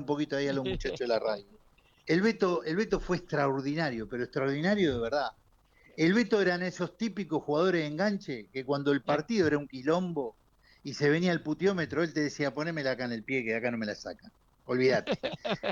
poquito ahí a los muchachos de la radio. El Beto fue extraordinario, pero extraordinario de verdad. El Beto eran esos típicos jugadores de enganche que cuando el partido era un quilombo y se venía el putiómetro, él te decía, ponémela acá en el pie que de acá no me la sacan. Olvídate.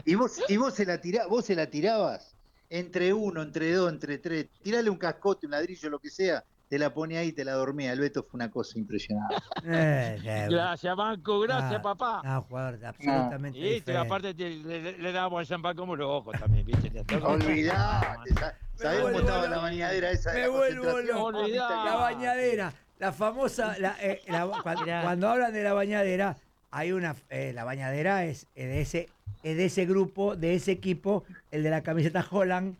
Vos se la tirabas entre uno, entre dos, entre tres, tirale un cascote, un ladrillo, lo que sea, te la ponía ahí y te la dormía. El Beto fue una cosa impresionante. Gracias, Banco, gracias, Ah, papá. no, jugador No, absolutamente Y diferente. aparte le dábamos el champán como locos también, ¿viste? olvídate. Me ¿Sabés cómo vuelvo estaba la loco. bañadera esa de Me la vuelvo concentración? loco. Olvidá. La bañadera, la famosa, cuando hablan de la bañadera, hay una, la bañadera es de ese grupo, de ese equipo, el de la camiseta Holland,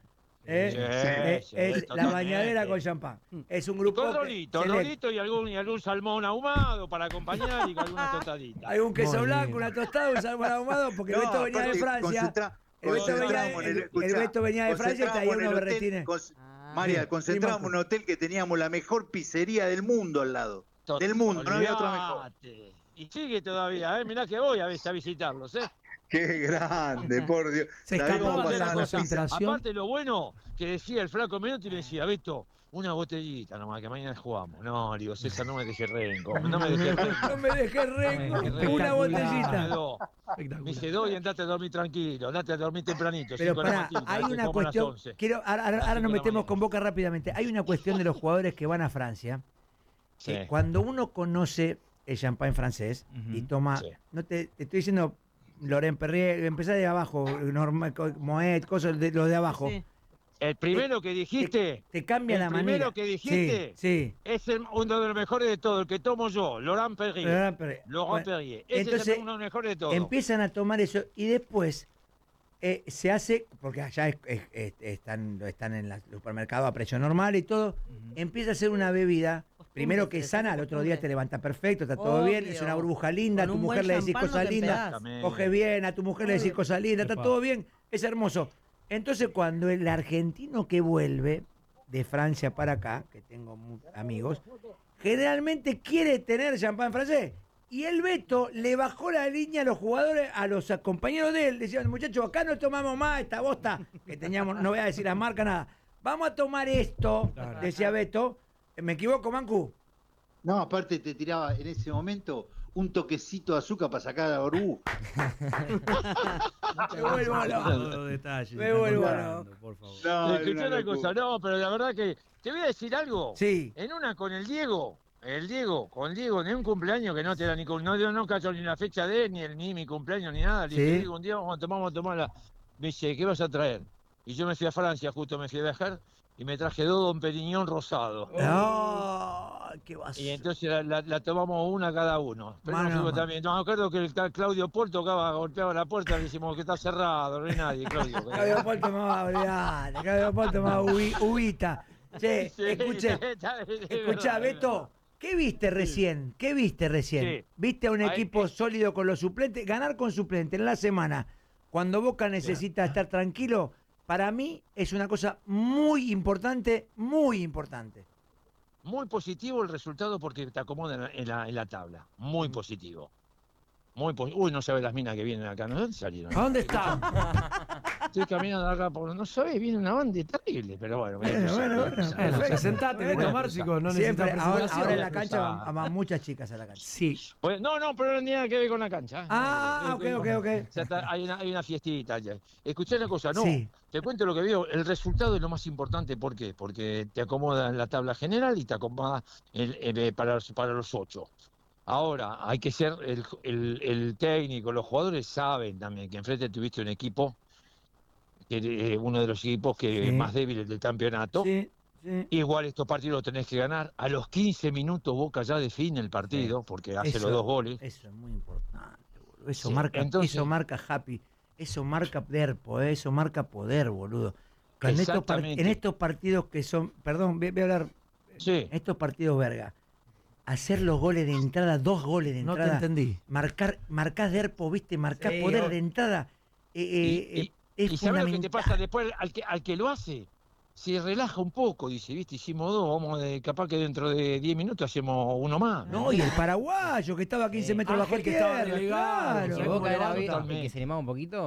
Sí, es la totalmente. bañadera con champán. Es un Y grupo con que rolito, select- rolito y algún salmón ahumado para acompañar y con alguna tostadita. hay un queso Muy blanco, lindo. una tostada, un salmón ahumado, porque el No, Beto venía de aparte Francia. El Beto venía, concentrábamos en el, el escuchá, Beto venía de Francia y traía concentrábamos en unos el hotel, berretines. María, Sí, concentrábamos en un hotel que teníamos la mejor pizzería del mundo al lado. Del mundo, no había otra mejor. Olvidate. Y sigue todavía, mirá que voy a veces a visitarlos, Qué grande, por Dios. Se ¿Sabés cómo escapaba de la pasaban las pizzas? concentración. Aparte lo bueno que decía el flaco Menotti, le decía, Beto, una botellita nomás, que mañana jugamos. No, digo, César, no me dejé renco, no me dejé renco. No me dejé renco, Espectacular. una Me botellita. dice, dos y andate a dormir tranquilo, andate a dormir tempranito, Pero 5 de la pará, mañana, hay que una como a las cuestión. 11. Ahora Las 5 nos de la metemos mañana. con Boca rápidamente. Hay una cuestión de los jugadores que van a Francia. Sí. Cuando uno conoce el champán francés y toma. Sí. No te estoy diciendo Laurent Perrier, empezá de abajo, Moet, cosas de los de abajo. Sí. El primero que dijiste, Te cambia el la manera. primero que dijiste, Sí, es uno de los mejores de todos, el que tomo yo, Laurent sí. Perrier. Laurent Perrier. Laurent Bueno, Perrier. Ese entonces, es uno de los mejores de todos. empiezan a tomar eso y después se hace, porque allá están en el supermercado a precio normal y todo, empieza a ser una bebida, primero que es sana, al otro día te levanta perfecto, está todo bien, es una burbuja linda, a Con tu un mujer buen le decís champán no cosas te lindas, empedás. Exactamente. coge bien, a tu mujer le decís cosas lindas, está Epa. todo bien, es hermoso. Entonces cuando el argentino que vuelve de Francia para acá, que tengo amigos, generalmente quiere tener champán francés. Y el Beto le bajó la línea a los jugadores, a los compañeros de él. Decían, muchachos, acá no tomamos más esta bosta que teníamos, no voy a decir la marca, nada. Vamos a tomar esto, Claro. decía Beto. ¿Me equivoco, Mancu? No, aparte te tiraba en ese momento un toquecito de azúcar para sacar a burbuja. Me vuelvo loco. Todos los detalles. Me vuelvo Contando, por favor. No, Escuchá era una locura. cosa, no, pero la verdad que te voy a decir algo. Sí. En una con el Diego, con Diego, ni un cumpleaños que no te da ni no cayó ni la fecha de él, ni mi cumpleaños, ni nada. Le dije, Sí. Diego, un día vamos a tomarla. Me dice, ¿qué vas a traer? Y yo me fui a Francia, justo me fui a viajar, y me traje 2 Don Periñón rosado. No, qué vas. Y entonces la tomamos una cada uno. Pero Mano no fuimos a mano. también. No, me acuerdo que el tal Claudio Pol golpeaba la puerta, le decimos que está cerrado, no hay nadie, Claudio. Claudio Paul tomaba, olvidate, Claudio Paul tomaba uvita. Che, Sí, escuché, es escuchá, verdad, es Beto, verdad. ¿qué viste recién? ¿Qué viste recién? Sí. ¿Viste a un Ahí- equipo sólido con los suplentes? Ganar con suplentes en la semana, cuando Boca necesita estar tranquilo, para mí es una cosa muy importante, muy importante. Muy positivo el resultado porque te acomoda en la tabla. Muy positivo. Uy, no sabes las minas que vienen acá. ¿No? ¿Dónde salieron? ¿A dónde están? Estoy caminando acá por... No sabes, viene una banda terrible, pero bueno. Perfecto. Sentate, Beto Márcico, no Siempre, necesitas ahora presentación. en la cancha van muchas chicas a la cancha. Sí. Pues, no, pero no tiene nada que ver con la cancha. Ah, ok. O sea, hay una fiestita allá. Escuché una cosa, no. Sí. Te cuento lo que veo. El resultado es lo más importante. ¿Por qué? Porque te acomoda en la tabla general y te acomoda para los 8. Ahora, hay que ser el técnico, los jugadores saben también que enfrente tuviste un equipo, que uno de los equipos que Sí. más débiles del campeonato. Sí, sí. Igual estos partidos los tenés que ganar. A los 15 minutos Boca ya define el partido, porque hace los 2 goles. Eso es muy importante, boludo. Eso Sí, marca, entonces- eso marca happy, eso marca derpo, eso marca poder, boludo. Que Exactamente. en estos partidos que son, perdón, voy a hablar, Sí. en estos partidos verga, hacer los goles de entrada, 2 goles de No te entrada, entendí. marcar derpo, viste, marcar Sí, poder obvio. de entrada, Y es sabes lo que te fundamental. pasa después al que lo hace, se relaja un poco, dice, viste, hicimos 2, capaz que dentro de 10 minutos hacemos uno más. No, y el paraguayo que estaba a 15 metros bajo Ángel, que estaba tierra, delegado, claro. sí, Si Boca era levanta. el que se animaba un poquito.